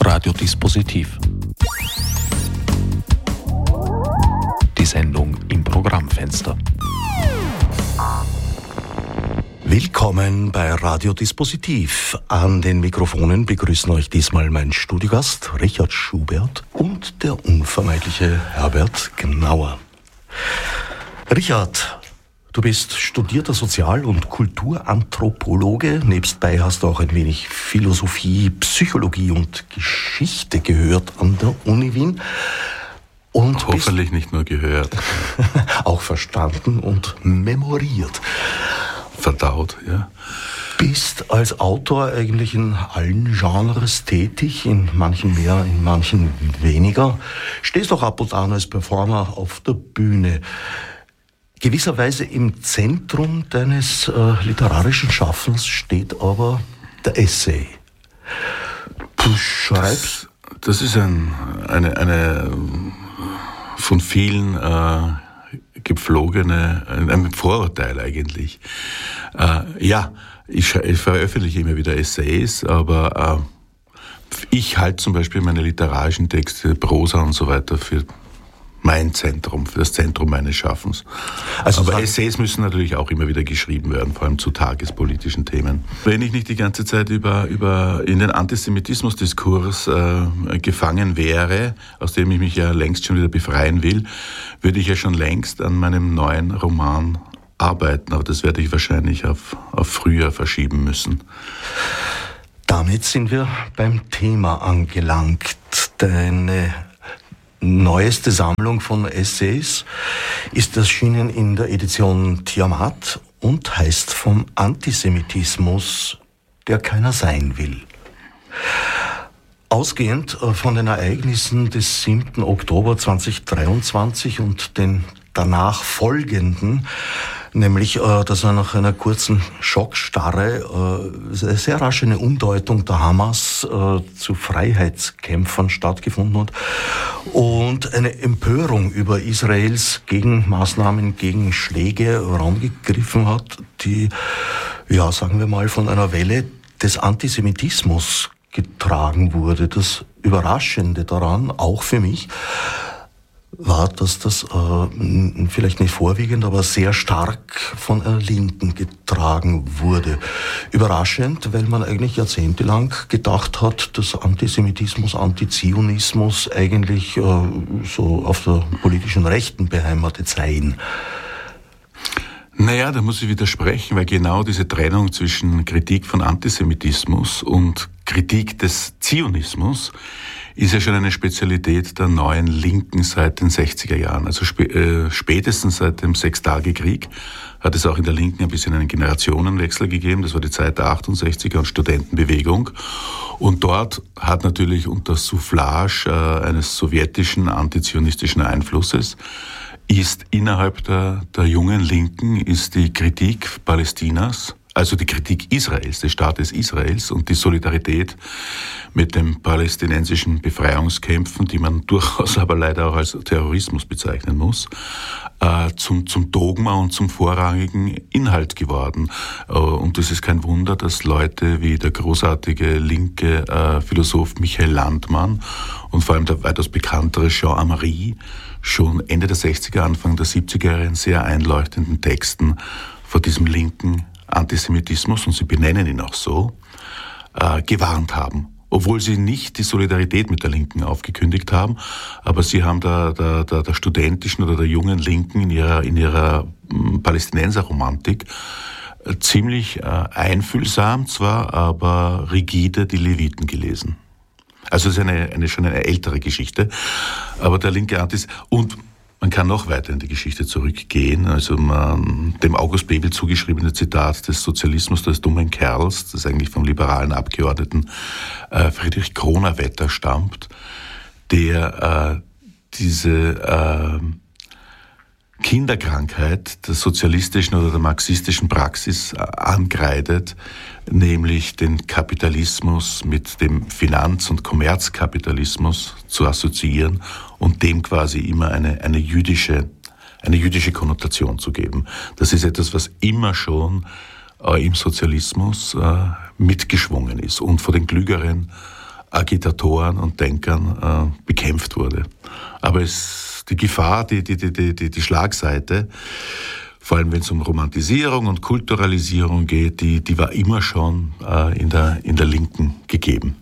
Radiodispositiv. Die Sendung im Programmfenster. Willkommen bei Radiodispositiv. An den Mikrofonen begrüßen euch diesmal mein Studiogast Richard Schubert und der unvermeidliche Herbert Gnauer. Richard, du bist studierter Sozial- und Kulturanthropologe. Nebstbei hast du auch ein wenig Philosophie, Psychologie und Geschichte gehört an der Uni Wien. Und hoffentlich nicht nur gehört. Auch verstanden und memoriert. Verdaut, ja. Bist als Autor eigentlich in allen Genres tätig, in manchen mehr, in manchen weniger. Stehst auch ab und an als Performer auf der Bühne. Gewisserweise im Zentrum deines literarischen Schaffens steht aber der Essay. Du schreibst... Das ist eine von vielen ein Vorurteil eigentlich. Ich veröffentliche immer wieder Essays, aber ich halte zum Beispiel meine literarischen Texte, Prosa und so weiter für mein Zentrum, für das Zentrum meines Schaffens. Aber Essays müssen natürlich auch immer wieder geschrieben werden, vor allem zu tagespolitischen Themen. Wenn ich nicht die ganze Zeit in den Antisemitismusdiskurs gefangen wäre, aus dem ich mich ja längst schon wieder befreien will, würde ich ja schon längst an meinem neuen Roman arbeiten, aber das werde ich wahrscheinlich auf früher verschieben müssen. Damit sind wir beim Thema angelangt. Deine neueste Sammlung von Essays ist erschienen in der Edition Tiamat und heißt vom Antisemitismus, der keiner sein will. Ausgehend von den Ereignissen des 7. Oktober 2023 und den danach folgenden, nämlich dass nach einer kurzen Schockstarre sehr rasch eine Umdeutung der Hamas zu Freiheitskämpfern stattgefunden hat und eine Empörung über Israels Gegenmaßnahmen, Gegenschläge Raum gegriffen hat, die, ja, sagen wir mal, von einer Welle des Antisemitismus getragen wurde. Das Überraschende daran, auch für mich, war, dass das vielleicht nicht vorwiegend, aber sehr stark von einer Linken getragen wurde. Überraschend, weil man eigentlich jahrzehntelang gedacht hat, dass Antisemitismus, Antizionismus eigentlich so auf der politischen Rechten beheimatet seien. Naja, da muss ich widersprechen, weil genau diese Trennung zwischen Kritik von Antisemitismus und Kritik des Zionismus ist ja schon eine Spezialität der neuen Linken seit den 60er Jahren. Also spätestens seit dem Sechstagekrieg hat es auch in der Linken ein bisschen einen Generationenwechsel gegeben. Das war die Zeit der 68er und Studentenbewegung. Und dort hat natürlich unter Soufflage eines sowjetischen antizionistischen Einflusses ist innerhalb der jungen Linken ist die Kritik Palästinas, also die Kritik Israels, des Staates Israels und die Solidarität mit den palästinensischen Befreiungskämpfen, die man durchaus aber leider auch als Terrorismus bezeichnen muss, zum Dogma und zum vorrangigen Inhalt geworden. Und es ist kein Wunder, dass Leute wie der großartige linke Philosoph Michael Landmann und vor allem der weitaus bekanntere Jean Amery schon Ende der 60er, Anfang der 70er Jahre in sehr einleuchtenden Texten vor diesem linken Antisemitismus, und sie benennen ihn auch so, gewarnt haben. Obwohl sie nicht die Solidarität mit der Linken aufgekündigt haben, aber sie haben der studentischen oder der jungen Linken in ihrer Palästinenserromantik ziemlich einfühlsam zwar, aber rigide die Leviten gelesen. Also es ist schon eine ältere Geschichte, aber der linke und man kann noch weiter in die Geschichte zurückgehen, also dem August Bebel zugeschriebene Zitat des Sozialismus des dummen Kerls, das eigentlich vom liberalen Abgeordneten Friedrich Kronawetter stammt, der diese Kinderkrankheit der sozialistischen oder der marxistischen Praxis angreitet, nämlich den Kapitalismus mit dem Finanz- und Kommerzkapitalismus zu assoziieren und dem quasi immer eine jüdische Konnotation zu geben. Das ist etwas, was immer schon im Sozialismus mitgeschwungen ist und vor den Klügeren Agitatoren und Denkern bekämpft wurde. Aber die Gefahr, die Schlagseite, vor allem wenn es um Romantisierung und Kulturalisierung geht, die war immer schon in der Linken gegeben.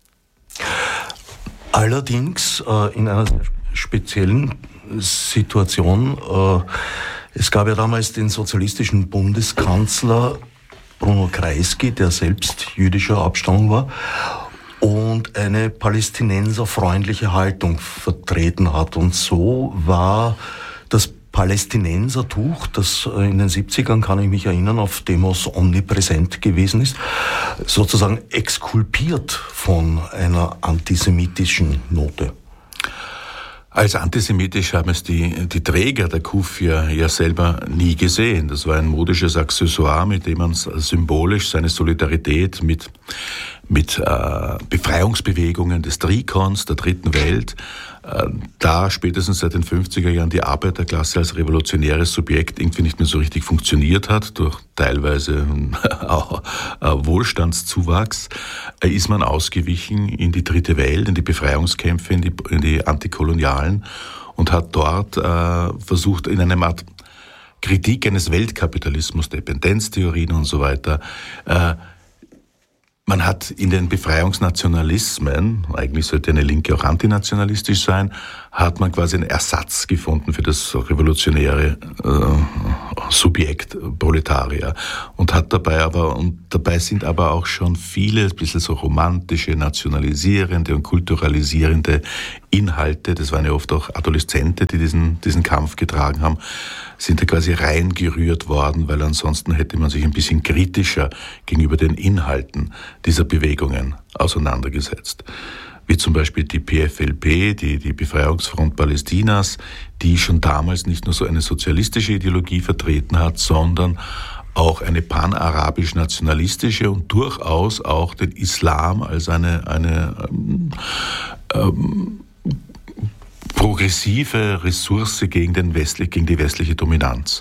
Allerdings in einer sehr speziellen Situation. Es gab ja damals den sozialistischen Bundeskanzler Bruno Kreisky, der selbst jüdischer Abstammung war und eine palästinenserfreundliche Haltung vertreten hat. Und so war das Palästinensertuch, das in den 70ern, kann ich mich erinnern, auf Demos omnipräsent gewesen ist, sozusagen exkulpiert von einer antisemitischen Note. Als antisemitisch haben es die Träger der Kufia ja selber nie gesehen. Das war ein modisches Accessoire, mit dem man symbolisch seine Solidarität mit Befreiungsbewegungen des Trikons, der Dritten Welt, da spätestens seit den 50er Jahren die Arbeiterklasse als revolutionäres Subjekt irgendwie nicht mehr so richtig funktioniert hat, durch teilweise auch Wohlstandszuwachs, ist man ausgewichen in die Dritte Welt, in die Befreiungskämpfe, in die Antikolonialen und hat dort versucht, in einer Art Kritik eines Weltkapitalismus, Dependenztheorien und so weiter, man hat in den Befreiungsnationalismen, eigentlich sollte eine Linke auch antinationalistisch sein, hat man quasi einen Ersatz gefunden für das revolutionäre Subjekt Proletarier und hat dabei sind aber auch schon viele ein bisschen so romantische, nationalisierende und kulturalisierende Inhalte, das waren ja oft auch Adoleszente, die diesen Kampf getragen haben, sind da quasi reingerührt worden, weil ansonsten hätte man sich ein bisschen kritischer gegenüber den Inhalten dieser Bewegungen auseinandergesetzt. Wie zum Beispiel die PFLP, die Befreiungsfront Palästinas, die schon damals nicht nur so eine sozialistische Ideologie vertreten hat, sondern auch eine panarabisch-nationalistische und durchaus auch den Islam als eine progressive Ressource gegen die westliche Dominanz.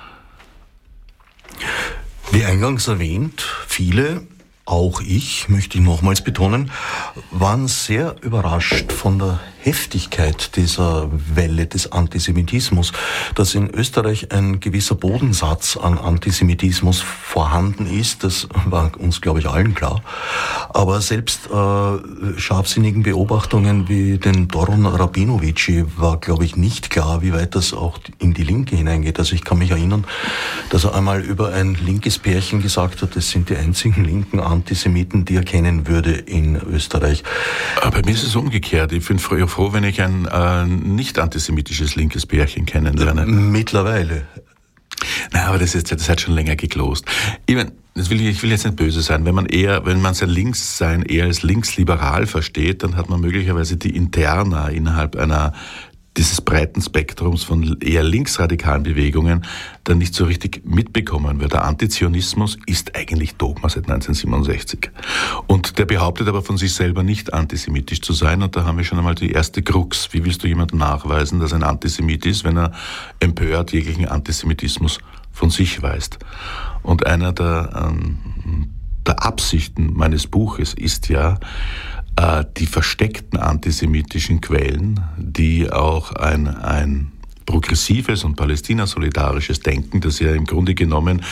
Wie eingangs erwähnt, viele, auch ich, möchte ich nochmals betonen, waren sehr überrascht von der Heftigkeit dieser Welle des Antisemitismus, dass in Österreich ein gewisser Bodensatz an Antisemitismus vorhanden ist. Das war uns, glaube ich, allen klar. Aber selbst scharfsinnigen Beobachtungen wie den Doron Rabinovici war, glaube ich, nicht klar, wie weit das auch in die Linke hineingeht. Also ich kann mich erinnern, dass er einmal über ein linkes Pärchen gesagt hat, das sind die einzigen linken Antisemiten, die er kennen würde in Österreich. Aber bei mir ist es umgekehrt. Ich bin froh, wenn ich ein nicht antisemitisches linkes Pärchen kennenlerne. Mittlerweile. Na, aber das hat schon länger geklost. Ich will jetzt nicht böse sein. Wenn man sein Linkssein eher als linksliberal versteht, dann hat man möglicherweise die Interna innerhalb dieses breiten Spektrums von eher linksradikalen Bewegungen dann nicht so richtig mitbekommen, weil der Antizionismus ist eigentlich Dogma seit 1967. Und der behauptet aber von sich selber nicht antisemitisch zu sein, und da haben wir schon einmal die erste Krux. Wie willst du jemandem nachweisen, dass er ein Antisemit ist, wenn er empört jeglichen Antisemitismus von sich weist? Und einer der Absichten meines Buches ist ja, die versteckten antisemitischen Quellen, die auch ein progressives und palästinasolidarisches Denken, das ja im Grunde genommen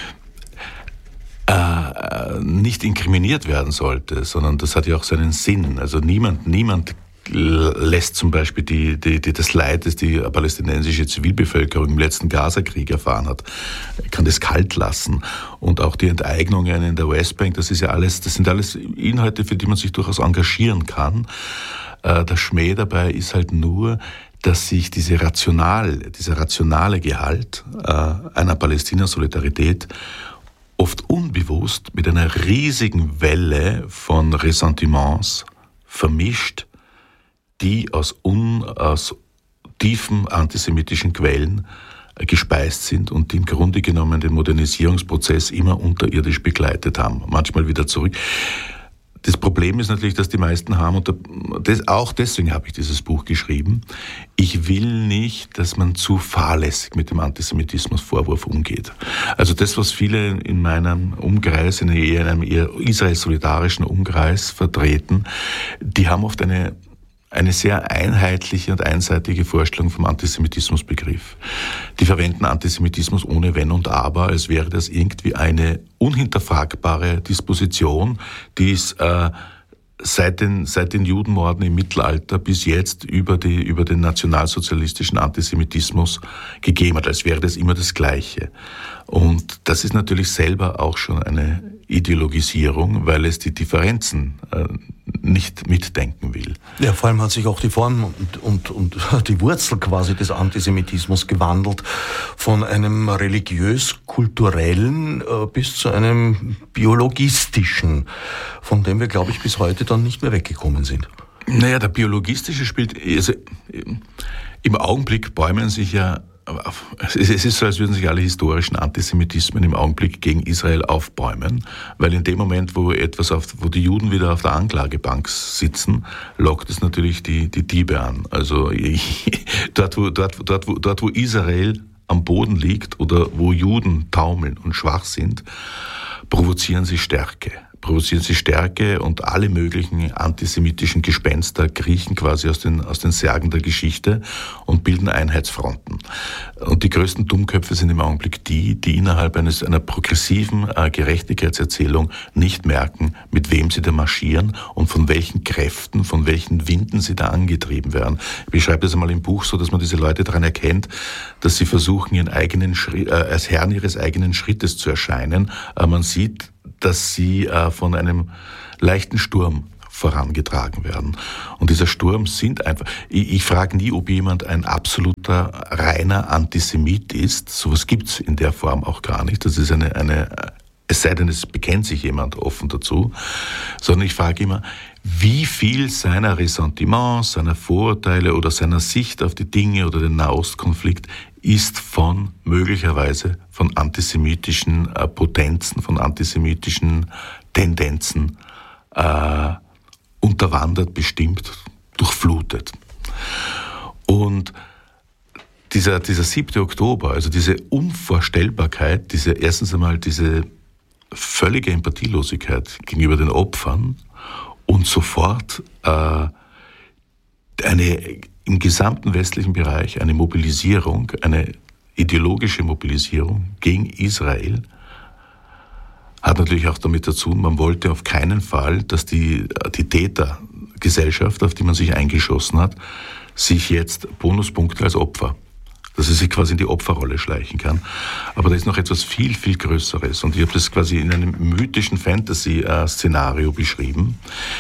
nicht inkriminiert werden sollte, sondern das hat ja auch seinen Sinn. Also niemand lässt zum Beispiel das Leid, das die palästinensische Zivilbevölkerung im letzten Gaza-Krieg erfahren hat, kann das kalt lassen. Und auch die Enteignungen in der Westbank, das sind alles Inhalte, für die man sich durchaus engagieren kann. Der Schmäh dabei ist halt nur, dass sich dieser rationale Gehalt einer Palästina-Solidarität oft unbewusst mit einer riesigen Welle von Ressentiments vermischt, die aus tiefen antisemitischen Quellen gespeist sind und die im Grunde genommen den Modernisierungsprozess immer unterirdisch begleitet haben, manchmal wieder zurück. Das Problem ist natürlich, dass die meisten haben, und auch deswegen habe ich dieses Buch geschrieben, ich will nicht, dass man zu fahrlässig mit dem Antisemitismusvorwurf umgeht. Also das, was viele in meinem Umkreis, in einem eher israel-solidarischen Umkreis vertreten, die haben oft eine sehr einheitliche und einseitige Vorstellung vom Antisemitismusbegriff. Die verwenden Antisemitismus ohne Wenn und Aber, als wäre das irgendwie eine unhinterfragbare Disposition, die es seit den Judenmorden im Mittelalter bis jetzt über den nationalsozialistischen Antisemitismus gegeben hat, als wäre das immer das Gleiche. Und das ist natürlich selber auch schon eine Ideologisierung, weil es die Differenzen nicht mitdenken will. Ja, vor allem hat sich auch die Form und die Wurzel quasi des Antisemitismus gewandelt, von einem religiös-kulturellen bis zu einem biologistischen, von dem wir, glaube ich, bis heute dann nicht mehr weggekommen sind. Naja, der biologistische spielt, also im Augenblick bäumen sich ja, es ist so, als würden sich alle historischen Antisemitismen im Augenblick gegen Israel aufbäumen, weil in dem Moment, wo die Juden wieder auf der Anklagebank sitzen, lockt es natürlich die Diebe an. Also dort, wo Israel am Boden liegt oder wo Juden taumeln und schwach sind, provozieren sie Stärke und alle möglichen antisemitischen Gespenster kriechen quasi aus den Särgen der Geschichte und bilden Einheitsfronten. Und die größten Dummköpfe sind im Augenblick die innerhalb einer progressiven Gerechtigkeitserzählung nicht merken, mit wem sie da marschieren und von welchen Kräften, von welchen Winden sie da angetrieben werden. Ich beschreibe das einmal im Buch so, dass man diese Leute daran erkennt, dass sie versuchen, ihren eigenen Schritt, als Herren ihres eigenen Schrittes zu erscheinen. Man sieht, dass sie von einem leichten Sturm vorangetragen werden. Und dieser Sturm sind einfach, ich frage nie, ob jemand ein absoluter, reiner Antisemit ist. Sowas gibt's in der Form auch gar nicht. Das ist es sei denn, es bekennt sich jemand offen dazu. Sondern ich frage immer, wie viel seiner Ressentiments, seiner Vorurteile oder seiner Sicht auf die Dinge oder den Nahostkonflikt ist möglicherweise von antisemitischen Potenzen, von antisemitischen Tendenzen unterwandert, bestimmt, durchflutet. Und dieser 7. Oktober, also diese Unvorstellbarkeit, erstens einmal diese völlige Empathielosigkeit gegenüber den Opfern und sofort im gesamten westlichen Bereich eine Mobilisierung, eine ideologische Mobilisierung gegen Israel, hat natürlich auch damit zu tun, man wollte auf keinen Fall, dass die Tätergesellschaft, auf die man sich eingeschossen hat, sich jetzt Bonuspunkte als Opfer, dass sie sich quasi in die Opferrolle schleichen kann. Aber da ist noch etwas viel, viel Größeres. Und ich habe das quasi in einem mythischen Fantasy-Szenario beschrieben.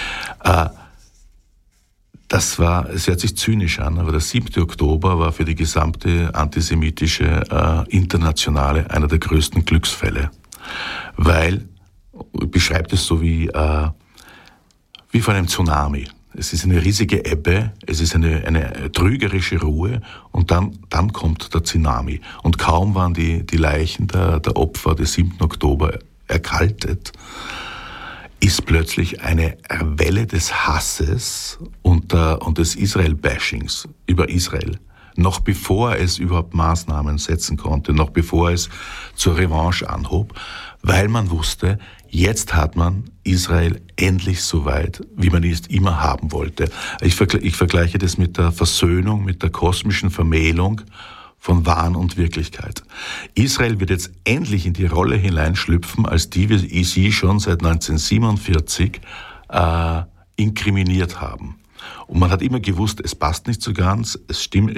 Es hört sich zynisch an, aber der 7. Oktober war für die gesamte antisemitische Internationale einer der größten Glücksfälle. Weil, ich beschreibe das so wie vor einem Tsunami. Es ist eine riesige Ebbe, es ist eine trügerische Ruhe und dann kommt der Tsunami. Und kaum waren die Leichen der Opfer des 7. Oktober erkaltet, ist plötzlich eine Welle des Hasses und des Israel-Bashings über Israel. Noch bevor es überhaupt Maßnahmen setzen konnte, noch bevor es zur Revanche anhob, weil man wusste, jetzt hat man Israel endlich so weit, wie man es immer haben wollte. Ich vergleiche das mit der Versöhnung, mit der kosmischen Vermählung von Wahn und Wirklichkeit. Israel wird jetzt endlich in die Rolle hineinschlüpfen, als die wir sie schon seit 1947 inkriminiert haben. Und man hat immer gewusst, es passt nicht so ganz, es stimmt,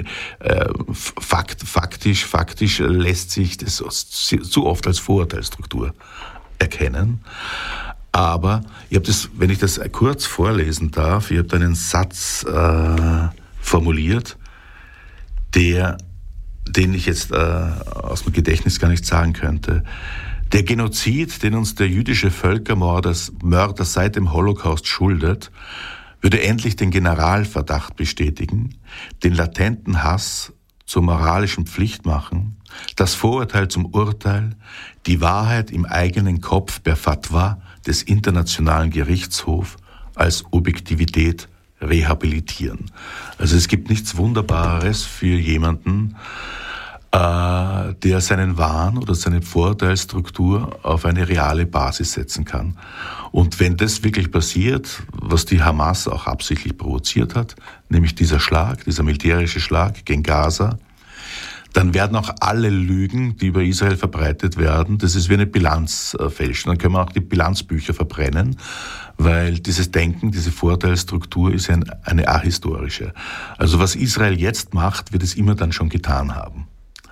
faktisch lässt sich das zu oft als Vorurteilsstruktur erkennen. Aber ich habe das, wenn ich das kurz vorlesen darf, ich habe da einen Satz formuliert, den ich jetzt aus dem Gedächtnis gar nicht sagen könnte. Der Genozid, den uns der jüdische Völkermörder seit dem Holocaust schuldet, würde endlich den Generalverdacht bestätigen, den latenten Hass zur moralischen Pflicht machen, das Vorurteil zum Urteil, die Wahrheit im eigenen Kopf per Fatwa, des Internationalen Gerichtshofs als Objektivität rehabilitieren. Also es gibt nichts Wunderbares für jemanden, der seinen Wahn oder seine Vorurteilsstruktur auf eine reale Basis setzen kann. Und wenn das wirklich passiert, was die Hamas auch absichtlich provoziert hat, nämlich dieser militärische Schlag gegen Gaza, dann werden auch alle Lügen, die über Israel verbreitet werden, das ist wie eine Bilanz fälschen. Dann können wir auch die Bilanzbücher verbrennen, weil dieses Denken, diese Vorurteilsstruktur ist eine ahistorische. Also was Israel jetzt macht, wird es immer dann schon getan haben.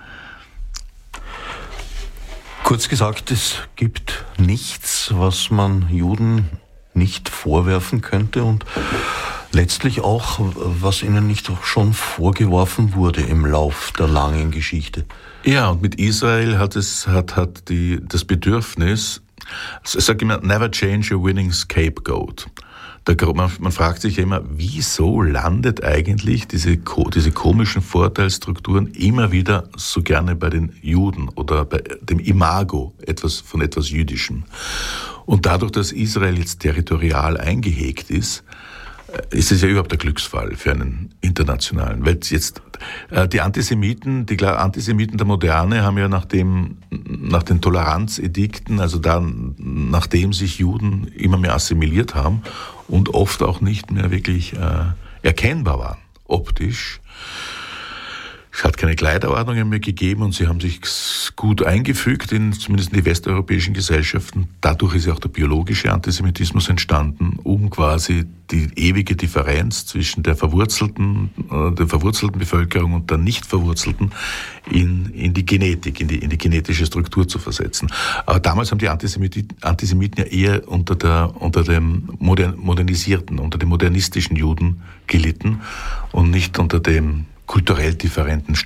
Kurz gesagt, es gibt nichts, was man Juden nicht vorwerfen könnte und letztlich auch, was ihnen nicht auch schon vorgeworfen wurde im Lauf der langen Geschichte. Ja, und mit Israel hat das Bedürfnis, ich sage immer, never change a winning scapegoat. Man fragt sich ja immer, wieso landet eigentlich diese komischen Vorteilsstrukturen immer wieder so gerne bei den Juden oder bei dem Imago von etwas Jüdischem? Und dadurch, dass Israel jetzt territorial eingehegt ist es ja überhaupt der Glücksfall für einen internationalen. Weil jetzt die Antisemiten der Moderne haben ja nach den Toleranzedikten, also dann, nachdem sich Juden immer mehr assimiliert haben und oft auch nicht mehr wirklich erkennbar waren, optisch. Es hat keine Kleiderordnungen mehr gegeben und sie haben sich gut eingefügt, zumindest in die westeuropäischen Gesellschaften. Dadurch ist ja auch der biologische Antisemitismus entstanden, um quasi die ewige Differenz zwischen der verwurzelten Bevölkerung und der nicht verwurzelten in die Genetik, in die genetische Struktur zu versetzen. Aber damals haben die Antisemiten ja eher unter dem modernisierten, unter dem modernistischen Juden gelitten und nicht unter dem kulturell differenten